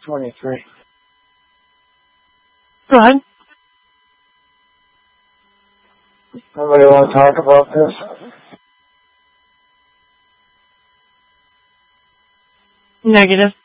23. Go ahead. Somebody want to talk about this? Negative.